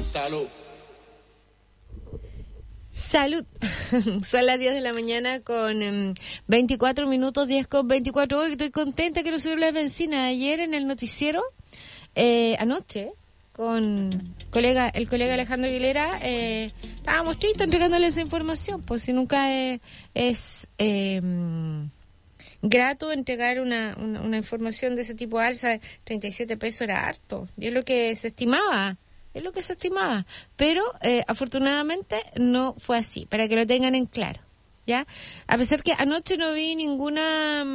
Salud. Salud. Son las 10 de la mañana con 24 minutos, 10 con 24. Hoy estoy contenta que no subió la benzina. Ayer en el noticiero, anoche, con el colega Alejandro Aguilera, estábamos tristes entregándole esa información, pues si nunca es grato entregar una información de ese tipo alza. 37 pesos era harto, y es lo que se estimaba. Pero afortunadamente no fue así, para que lo tengan en claro, ¿ya? A pesar que anoche no vi ninguna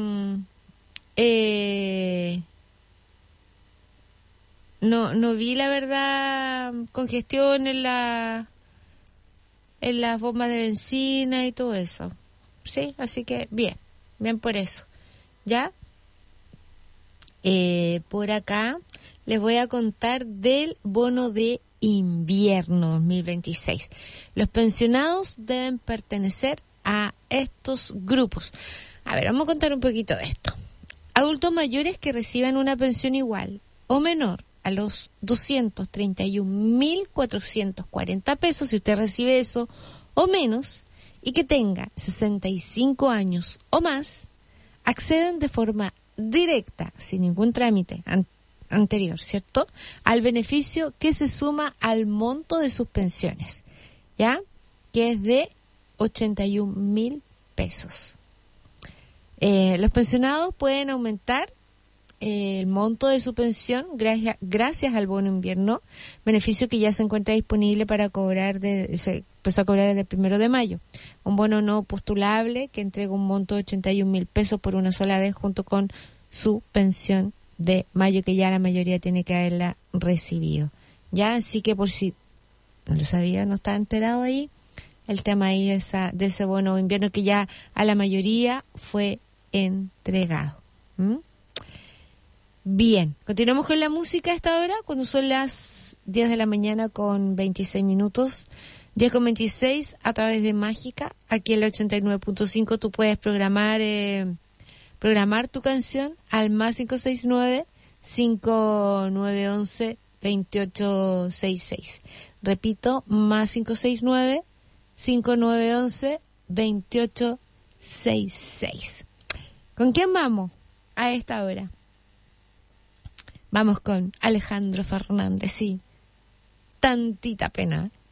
no vi, la verdad, congestión en las bombas de benzina y todo eso, sí, así que bien por eso, ¿ya? Por acá les voy a contar del bono de invierno 2026. Los pensionados deben pertenecer a estos grupos. A ver, vamos a contar un poquito de esto. Adultos mayores que reciban una pensión igual o menor a los 231.440 pesos, si usted recibe eso o menos, y que tenga 65 años o más, acceden de forma directa, sin ningún trámite anterior, ¿cierto?, al beneficio que se suma al monto de sus pensiones, ¿ya?, que es de 81.000 pesos. Los pensionados pueden aumentar el monto de su pensión gracias al bono invierno, beneficio que ya se encuentra disponible para cobrar, se empezó a cobrar desde el 1 de mayo. Un bono no postulable que entrega un monto de 81.000 pesos por una sola vez junto con su pensión de mayo, que ya la mayoría tiene que haberla recibido, ya. Así que por si no lo sabía, no estaba enterado ahí, el tema ahí de ese bono invierno que ya a la mayoría fue entregado. Bien, continuamos con la música a esta hora, cuando son las 10 de la mañana con 26 minutos, 10 con 26, a través de Mágica, aquí en el 89.5, tú puedes programar tu canción al más 569-5911-2866. Repito, más 569-5911-2866. ¿Con quién vamos a esta hora? Vamos con Alejandro Fernández, sí. Tantita pena.